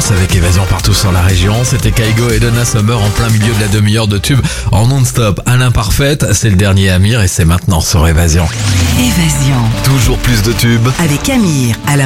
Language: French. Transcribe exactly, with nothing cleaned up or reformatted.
vacances avec Évasion partout sur la région. C'était Kaigo et Donna Summer en plein milieu de la demi-heure de tube en non-stop. À l'imparfaite, c'est le dernier Amir et c'est maintenant sur Évasion. Évasion. Toujours plus de tubes. Avec Amir, à la